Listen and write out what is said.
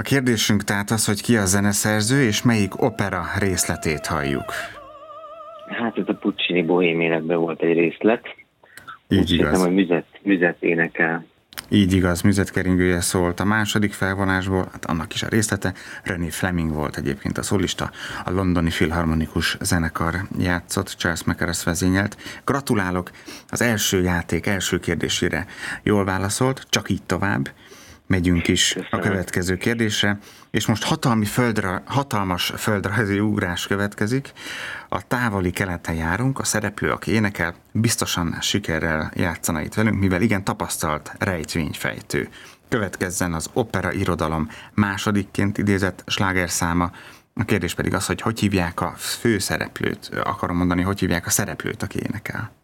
A kérdésünk tehát az, hogy ki a zeneszerző, és melyik opera részletét halljuk. Hát ez a Puccini Bohém életben volt egy részlet. Így igaz. Szerintem, hogy Müzet énekel. Így igaz, Müzetkeringője szólt a második felvonásból, hát annak is a részlete. René Fleming volt egyébként a szólista, a londoni filharmonikus zenekar játszott, Charles Mackerras vezényelt. Gratulálok, az első játék első kérdésére jól válaszolt, csak így tovább. Megyünk is a következő kérdésre, és most hatalmas földrajzi ugrás következik. A távoli keleten járunk, a szereplő, aki énekel, biztosan sikerrel játszana itt velünk, mivel igen tapasztalt rejtvényfejtő. Következzen az opera irodalom másodikként idézett slágerszáma. A kérdés pedig az, hogy hívják a főszereplőt, akarom mondani, hogy hívják a szereplőt, aki énekel.